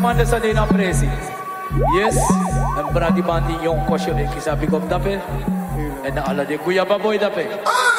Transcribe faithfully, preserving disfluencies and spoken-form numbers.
Manda sa din ang presi. Yes, ang bradi bandi yung kosyo de kisabi ko dape. E na ala de kuya baboy dape.